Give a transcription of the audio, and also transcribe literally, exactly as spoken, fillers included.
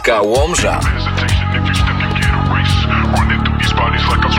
Łomża. Hesitation if you step, you get erased. Running through these bodies like a